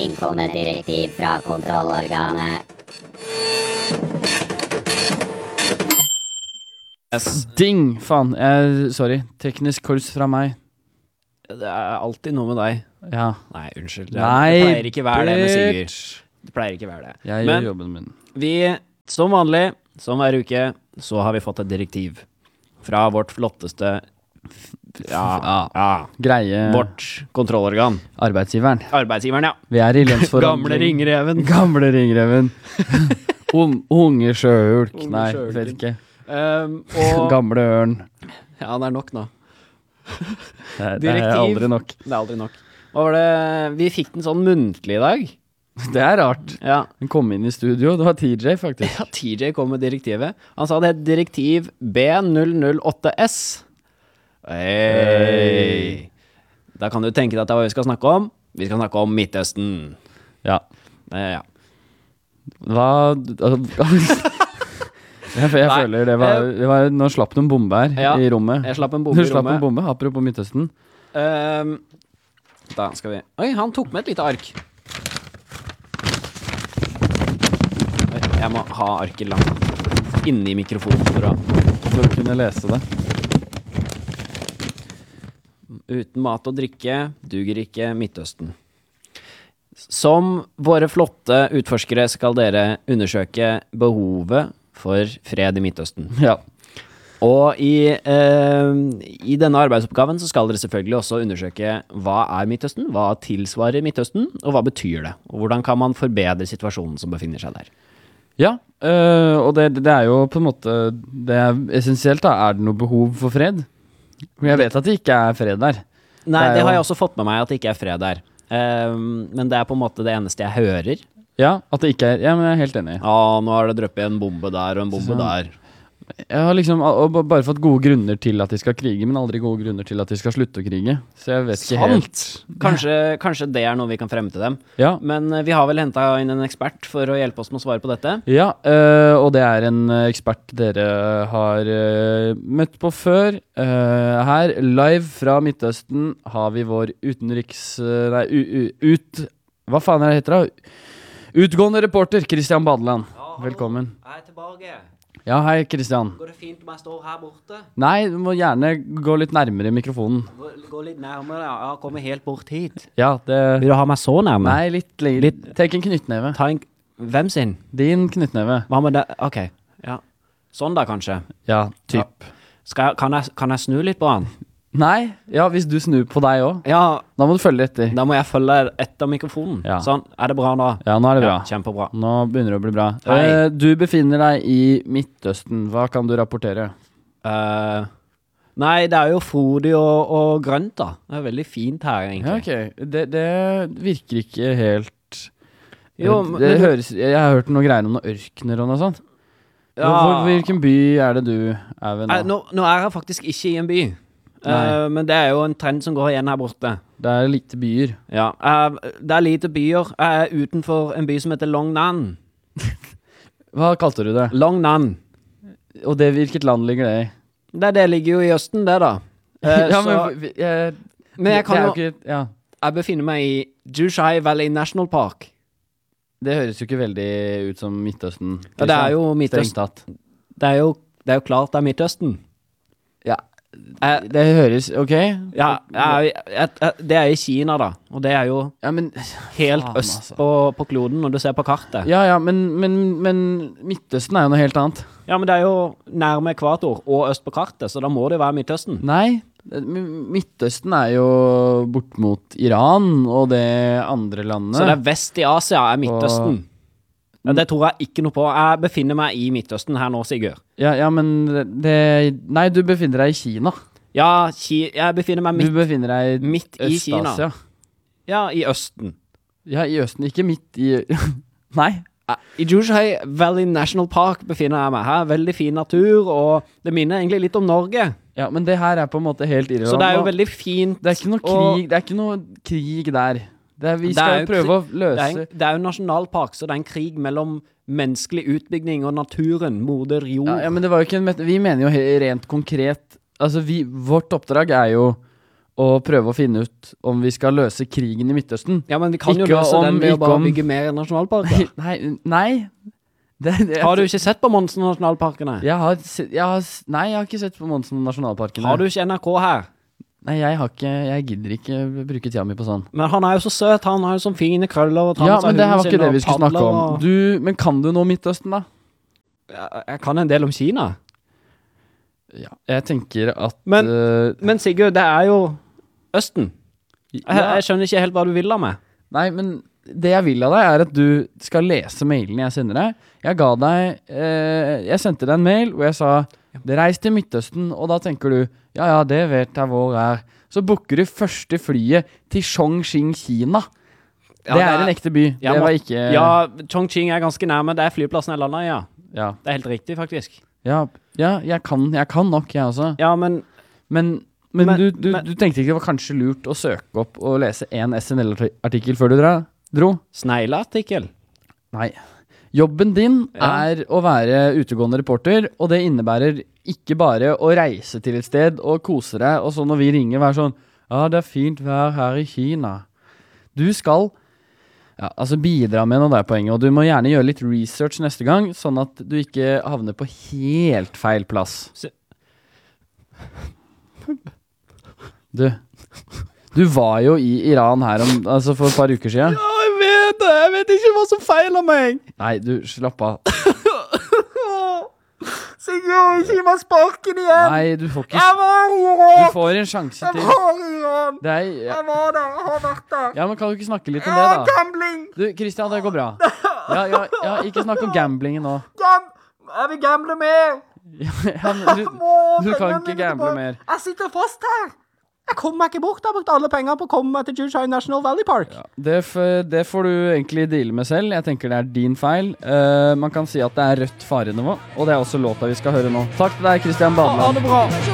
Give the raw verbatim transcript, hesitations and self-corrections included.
Innkommet direktiv fra kontrollorganet. Yes. Ding! Faen, jeg, sorry. Teknisk kurs fra meg. Det er alltid noe med deg. Ja. Nei, unnskyld. Det, Nei, det pleier ikke være det med Sigurd. bitch. Det pleier ikke være det. Jeg Men gjør jobben min. vi, som vanlig, som hver uke, så har vi fått et direktiv fra vårt flotteste ja, Ja. ja, Greie vårt kontrollorgan. arbeidsgiveren. Arbeidsgiveren, ja. Vi er i lønnsforhandling. Gamle ringreven. Gamle ringreven. Un, unge sjøulk. Unge Nei, sjøulken. vet ikke. Um, og Gamle ørn. ja, det er nok nå. Det er, det er Direktiv. aldri nok. Det er aldri nok. Hva var det? Vi fikk den sånn muntlig i dag. Det er rart. Ja. Den kom inn i studio. Det var T J, faktisk. Ja, T J kom med direktivet. Han sa det het direktiv B null null åtte S. Hey. Da kan du tenke deg at det er hva vi skal snakke om. Vi skal snakke om Midtøsten. Ja. Eh, ja. Hva altså, Jeg, jeg Nei, føler det var, det var Nå slapp du en bombe her Ja, i rommet. Jeg slapp en Du bombe i slapp en rommet. bombe, apropos Midtøsten. Um, da skal vi Oi, han tok med et lite ark. Oi, jeg må ha arket langt inni mikrofonen for å For å kunne lese det. Uten mat og drikke duger ikke Midtøsten. Som våre flotte utforskere skal dere undersøke behovet for fred i Midtøsten. Ja. Og i, eh, i denne arbeidsoppgaven så skal dere selvfølgelig også undersøke hva er Midtøsten, hva tilsvarer Midtøsten, og hva betyr det, og hvordan kan man forbedre situasjonen som befinner seg der. Ja, øh, og det, det er jo på en måte Det er essensielt, da. Er det noe behov for fred? Men jeg vet at det ikke er fred der. Nei, Det er det har jo- jeg også fått med meg, at det ikke er fred der. Eh, men det er på en måte det eneste jeg hører. Ja, at det ikke er Ja, men jeg er helt enig. Ja, nå har det drøppet en bombe der og en bombe Så- der. Jeg har liksom og b- bare fått gode grunner til at de skal krige, men aldri gode grunner til at de skal slutte å krige. Så jeg vet ikke helt. Sant! Kanskje, kanskje det er noe vi kan fremme til dem. Ja, Men eh, vi har vel hentet inn en ekspert for å hjelpe oss med å svare på dette. ja øh, og det er en øh, ekspert dere har øh, møtt på før. Øh, her, live fra Midtøsten, har vi vår utenriks... øh, nei, u, u, ut... Hva faen er det heter da? Utgående reporter, Christian Badeland. Velkommen. Jeg er tilbake. Ja, hei Christian. Går det fint om jeg står her borte? Nei, du må gjerne gå litt nærmere mikrofonen. Gå litt nærmere, ja. Jeg kommer helt bort hit. Ja, det... Vil du ha meg så nærme? Nei, litt lenger. Litt- Tenk en knyttneve. Ta en... Hvem sin? Din knyttneve. Hva med det? Ok, ja. Sånn da, kanskje. Ja, typ. Skal jeg, kan, jeg, kan jeg snu litt på han? Nei, ja, hvis du snur på deg også. Ja, Da må du følge etter. da må jeg følge etter mikrofonen. Ja. Sånn, er det bra nå? Ja, nå er det bra. Ja, kjempebra. Nå begynner det å bli bra. Hei. Eh, du befinner deg i Midtøsten. Hva kan du rapportere? Eh, nei, det er jo frodig og, og grønt da. Det er veldig fint her, Ja, egentlig. ok. Det, det virker ikke helt... Jo, det, men- det men- høres... Jeg har hørt noen greier om noen ørkner og noe sånt. Hvor, hvilken by er det du er ved nå? Eh, nå, nå er jeg faktisk ikke i en by. Eh, Nei. men det er jo en trend som går igjen her borte. Det er lite byer. Ja, eh, det er lite byer. Jeg er utenfor en by som heter Long Nan. Hva kalte du det? Long Nan. Og det, hvilket land ligger det i? Det, det ligger jo i østen, det da. Eh, ja, så, men, vi- jeg, men jeg kan det er jo... ikke, ja. Jeg befinner meg i Jushai Valley National Park. Det høres jo ikke veldig ut som Midtøsten. Ja, det er jo Midtøsten. Strengt tatt. Det er jo, det er jo klart det er Midtøsten. Ja, Eh, det høres, ok? ja, jeg, jeg, jeg, det er i Kina da. Og det er jo Ja, men... helt Faen, øst altså. på, på kloden når du ser på kartet. Ja, ja, men, men, men Midtøsten er jo noe helt annet. Ja, men det er jo nærme ekvator og øst på kartet, så da må det jo være Midtøsten. Nei, M- Midtøsten er jo bort mot Iran og det andre landet. Så det er vest i Asia er Midtøsten. Ja, det tror jeg ikke noe på. Jeg befinner meg i Midtøsten her nå, Sigurd. Ja, ja, men det... Nei, du befinner deg i Kina. Ja, Ki jeg befinner meg Du midt, befinner deg i midt i Kina. Øst-Asia. Ja, i østen. Ja, i Østen, ikke midt i... Nei. I Jushai Valley National Park befinner jeg meg her. Veldig fin natur, og det minner egentlig litt om Norge. Ja, men det her er på en måte helt irrelevant. Så det er jo nå. veldig fint. Det er ikke noe og- krig, det er ikke noe krig der. Det er, vi Det skal er jo jo prøve å Det er, løse... en, det er jo nasjonalpark, så det er en krig mellom menneskelig utbygging og naturen, moder jord. Ja, ja, men det var jo ikke en met- Vi mener jo he- rent konkret. Altså, vi, vårt oppdrag er jo og prøve å finne ut om vi skal løse krigen i Midtøsten. Ja, men vi kan jo Ikke løse om- den ved å ikke bare om- bygge mer nasjonalparker. Nei, nei. Det, det, Har du ikke sett på Monsen nasjonalparkene? jeg har, se- jeg har, s- Nei, jeg har ikke sett på Monsen nasjonalparkene. Har du ikke N R K her? Nei, jeg har ikke, jeg gidder ikke bruke tida mi på sånn. Men han er jo så søt, han har jo sånn fine krøller og tar Ja, med seg men det her hunden var sin ikke det og vi skulle snakke padler om. og- Du, men kan du nå Midtøsten, da? Jeg- Jeg kan en del om Kina. Ja. Jeg tenker at Men- øh, Men Sigurd, det er jo Østen. Jeg, ja, jeg skjønner ikke helt hva du vil av meg. Nei, men det jeg vil av deg er at du skal lese mailen jeg sender deg. Jeg ga deg eh, Jeg sendte deg en mail hvor jeg sa det reis til Midtøsten, og da tenker du ja, ja, det vet jeg hvor er. Så booker du første flyet til Chongqing, Kina. Ja, det det er er- en ekte by. Ja, det må- var ikke Ja, Chongqing er ganske nærme. Det er flyplassen jeg landa i, ja. ja. Det er helt riktig, faktisk. Ja, ja jeg, kan, jeg kan nok, jeg også. Ja, men Men, men, Men- du, du, men- du tenkte ikke det var kanskje lurt å søke opp og lese en S N L-artikkel før du dra, dro? snegleartikkel. Nei. Jobben din Ja. er å være utegående reporter, og det innebærer ikke bare å reise til et sted og kose deg, og så når vi ringer være sånn ja, det er fint vær her i Kina. Du skal ja, altså bidra med noe der poenget, og du må gjerne gjøre litt research neste gang, sånn at du ikke havner på helt feil plass. Se- Du, du var jo i Iran her om, altså for et par uker siden. Ja, jeg vet det! Jeg vet ikke hva som feiler meg! Nei, du, slapp av. Sigurd, gi meg sparken igjen! Nei, du får ikke Jeg var i Du Iran! får en sjanse til. var i Iran! Det er, ja. Jeg var der, jeg har vært der. ja, men kan du ikke snakke litt om det, da? Gambling! Du, Christian, det går bra. Ja, ja, ja, ikke snakk om gamblingen nå. Gam jeg vil gamble mer! Ja, men du, du kan ikke gamble mer. Jeg sitter fast her! Jeg kommer meg ikke bort. Jeg har brukt alle penger på å komme meg til Jushai National Valley Park. Ja, det, f- det får du egentlig deale med selv. Jeg tenker det er din feil. Eh, man kan si at det er rødt farenivå, og det er også låta vi skal høre nå. Takk til deg, Christian Badeland. Ha det bra.